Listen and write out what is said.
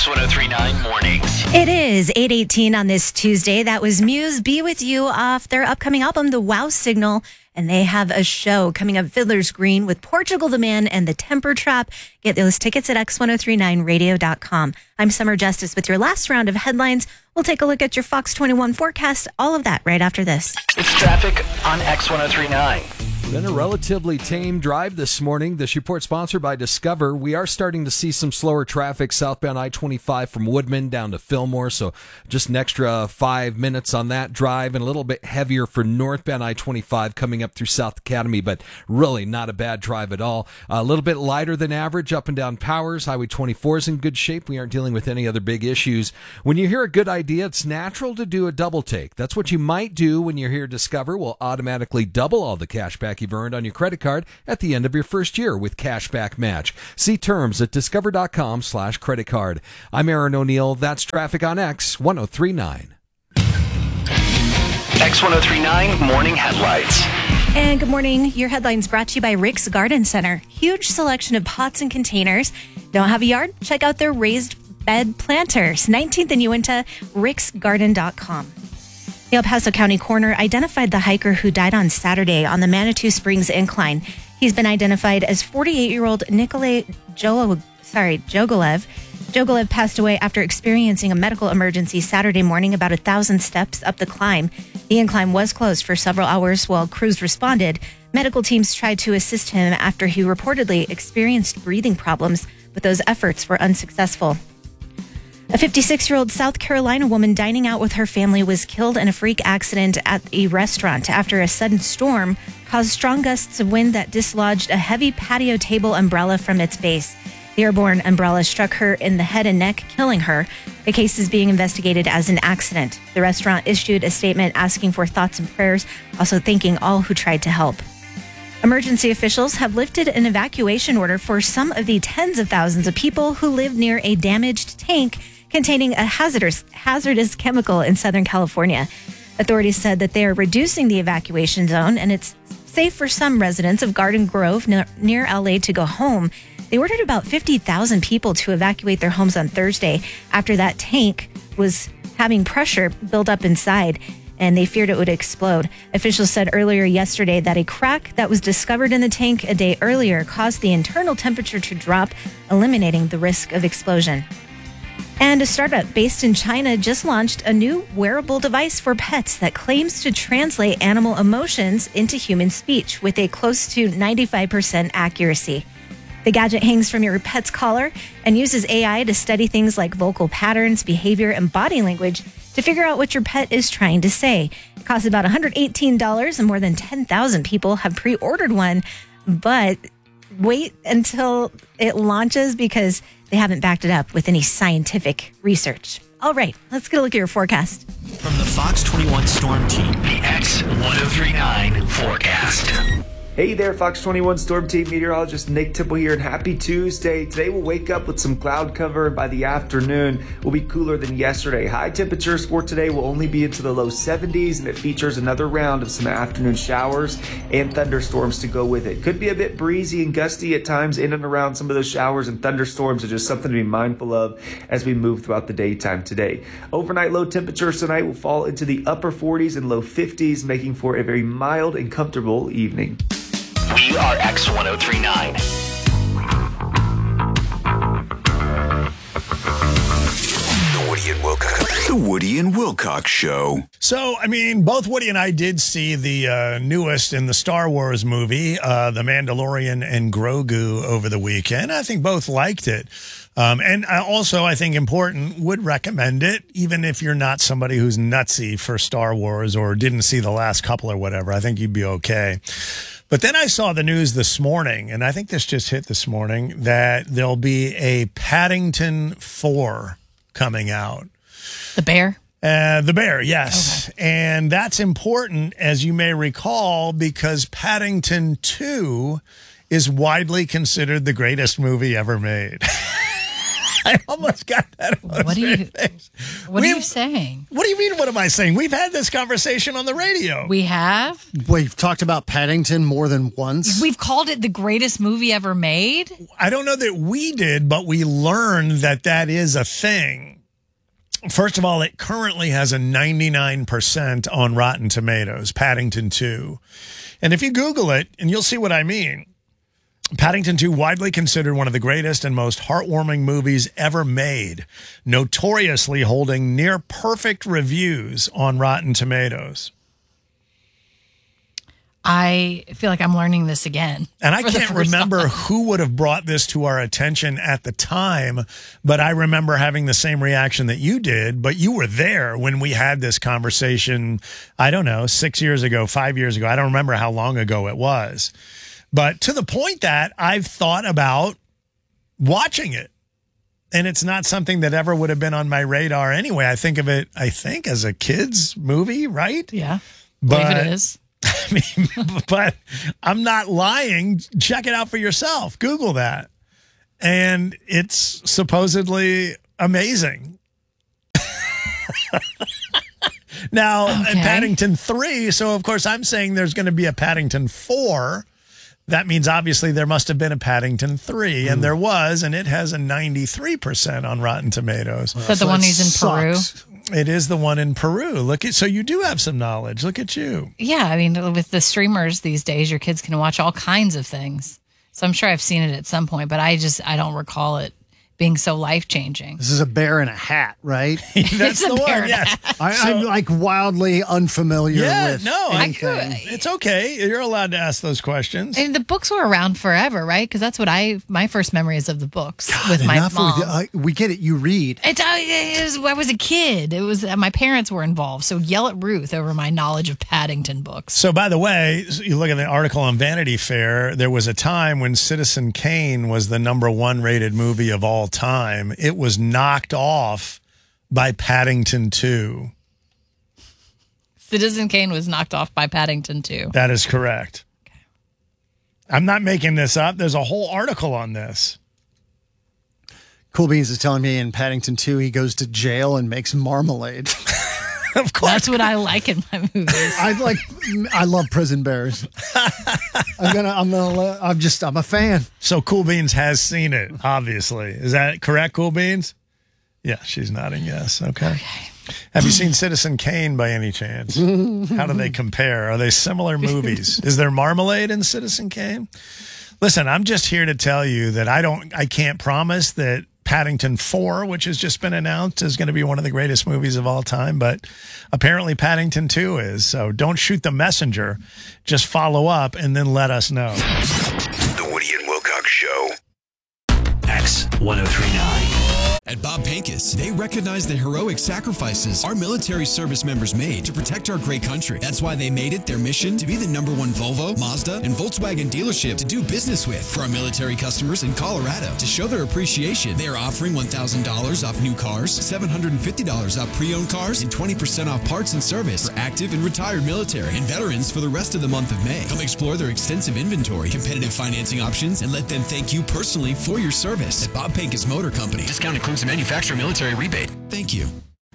X1039 Mornings. It is 8:18 on this Tuesday. That was Muse Be With You off their upcoming album, The Wow Signal. And they have a show coming up, Fiddler's Green, with Portugal the Man and the Temper Trap. Get those tickets at x1039radio.com. I'm Summer Justice with your last round of headlines. We'll take a look at your Fox 21 forecast. All of that right after this. It's traffic on X1039. Been a relatively tame drive this morning. This report sponsored by Discover. We are starting to see some slower traffic southbound I-25 from Woodman down to Fillmore, so just an extra 5 minutes on that drive, and a little bit heavier for northbound I-25 coming up through South Academy, but really not a bad drive at all. A little bit lighter than average up and down Powers. Highway 24 is in good shape. We aren't dealing with any other big issues. When you hear a good idea, it's natural to do a double take. That's what you might do when you hear Discover will automatically double all the cash back you've earned on your credit card at the end of your first year with Cashback Match. See terms at discover.com/credit card. I'm Aaron O'Neill. That's traffic on X1039. X1039 Morning Headlights. And good morning. Your headlines brought to you by Rick's Garden Center. Huge selection of pots and containers. Don't have a yard? Check out their raised bed planters. 19th and Uinta, ricksgarden.com. The El Paso County coroner identified the hiker who died on Saturday on the Manitou Springs Incline. He's been identified as 48-year-old Nikolay Jogolev. Jogolev passed away after experiencing a medical emergency Saturday morning about 1,000 steps up the climb. The incline was closed for several hours while crews responded. Medical teams tried to assist him after he reportedly experienced breathing problems, but those efforts were unsuccessful. A 56-year-old South Carolina woman dining out with her family was killed in a freak accident at a restaurant after a sudden storm caused strong gusts of wind that dislodged a heavy patio table umbrella from its base. The airborne umbrella struck her in the head and neck, killing her. The case is being investigated as an accident. The restaurant issued a statement asking for thoughts and prayers, also thanking all who tried to help. Emergency officials have lifted an evacuation order for some of the tens of thousands of people who live near a damaged tank containing a hazardous chemical in Southern California. Authorities said that they are reducing the evacuation zone, and it's safe for some residents of Garden Grove near LA to go home. They ordered about 50,000 people to evacuate their homes on Thursday after that tank was having pressure build up inside, and they feared it would explode. Officials said earlier yesterday that a crack that was discovered in the tank a day earlier caused the internal temperature to drop, eliminating the risk of explosion. And a startup based in China just launched a new wearable device for pets that claims to translate animal emotions into human speech with a close to 95% accuracy. The gadget hangs from your pet's collar and uses AI to study things like vocal patterns, behavior, and body language to figure out what your pet is trying to say. It costs about $118, and more than 10,000 people have pre-ordered one, but wait until it launches because they haven't backed it up with any scientific research. All right, let's get a look at your forecast. From the Fox 21 Storm Team, the X1039 forecast. Hey there, Fox 21 Storm Team meteorologist Nick Tipple here, and happy Tuesday. Today we'll wake up with some cloud cover, and by the afternoon we'll be cooler than yesterday. High temperatures for today will only be into the low 70s, and it features another round of some afternoon showers and thunderstorms to go with it. Could be a bit breezy and gusty at times in and around some of those showers and thunderstorms, are just something to be mindful of as we move throughout the daytime today. Overnight low temperatures tonight will fall into the upper 40s and low 50s, making for a very mild and comfortable evening. We are X1039. The Woody and Wilcox Show. So, I mean, both Woody and I did see the newest in the Star Wars movie, The Mandalorian and Grogu, over the weekend. I think both liked it. And also, I think important, would recommend it, even if you're not somebody who's nutsy for Star Wars or didn't see the last couple or whatever. I think you'd be okay. But then I saw the news this morning, and I think this just hit this morning, that there'll be a Paddington 4 coming out. The bear? The bear, yes. Okay. And that's important, as you may recall, because Paddington 2 is widely considered the greatest movie ever made. I almost got that. What are you saying? What do you mean, what am I saying? We've had this conversation on the radio. We have? We've talked about Paddington more than once. We've called it the greatest movie ever made? I don't know that we did, but we learned that is a thing. First of all, it currently has a 99% on Rotten Tomatoes, Paddington 2. And if you Google it, and you'll see what I mean, Paddington 2, widely considered one of the greatest and most heartwarming movies ever made, notoriously holding near perfect reviews on Rotten Tomatoes. I feel like I'm learning this again. And I can't remember who would have brought this to our attention at the time, but I remember having the same reaction that you did. But you were there when we had this conversation, I don't know, 6 years ago, 5 years ago. I don't remember how long ago it was. But to the point that I've thought about watching it. And it's not something that ever would have been on my radar anyway. I think of it, as a kid's movie, right? Yeah. But believe it is. I mean, but I'm not lying. Check it out for yourself. Google that. And it's supposedly amazing. Now, Okay. Paddington 3, so of course I'm saying there's going to be a Paddington 4. That means obviously there must have been a Paddington 3, and there was, and it has a 93% on Rotten Tomatoes. Is that the one he's in Peru? It is the one in Peru. So you do have some knowledge. Look at you. Yeah, I mean, with the streamers these days, your kids can watch all kinds of things. So I'm sure I've seen it at some point, but I don't recall it being so life-changing. This is a bear in a hat, right? That's the one, yes. I'm like wildly unfamiliar with anything. It's okay. You're allowed to ask those questions. And the books were around forever, right? Because that's what my first memory is of the books with my mom. We get it. You read. I was a kid. It was my parents were involved. So yell at Ruth over my knowledge of Paddington books. So, by the way, you look at the article on Vanity Fair, there was a time when Citizen Kane was the #1 rated movie of all time. It was knocked off by Paddington 2. Citizen Kane was knocked off by Paddington 2. That is correct. Okay. I'm not making this up. There's a whole article on this. Cool Beans is telling me in Paddington 2 he goes to jail and makes marmalade. Of course. That's what I like in my movies. I love prison bears. I'm a fan. So Cool Beans has seen it, obviously. Is that correct, Cool Beans? Yeah, she's nodding yes. Okay. Have you seen Citizen Kane by any chance? How do they compare? Are they similar movies? Is there marmalade in Citizen Kane? Listen, I'm just here to tell you that I can't promise that Paddington 4, which has just been announced, is going to be one of the greatest movies of all time, but apparently Paddington 2 is. So don't shoot the messenger. Just follow up and then let us know. The Woody and Wilcox Show. X1039. At Bob Pincus, they recognize the heroic sacrifices our military service members made to protect our great country. That's why they made it their mission to be the #1 Volvo, Mazda, and Volkswagen dealership to do business with. For our military customers in Colorado, to show their appreciation, they are offering $1,000 off new cars, $750 off pre-owned cars, and 20% off parts and service for active and retired military and veterans for the rest of the month of May. Come explore their extensive inventory, competitive financing options, and let them thank you personally for your service. At Bob Pincus Motor Company. Discount includes a manufacturer military rebate. Thank you.